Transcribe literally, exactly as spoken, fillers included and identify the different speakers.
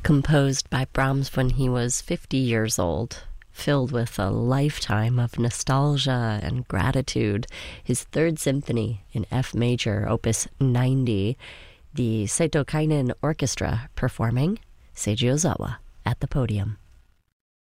Speaker 1: Composed by Brahms when he was fifty years old, filled with a lifetime of nostalgia and gratitude, his Third Symphony in F major, opus ninety, the Seito Kainen Orchestra performing Seiji Ozawa at the podium.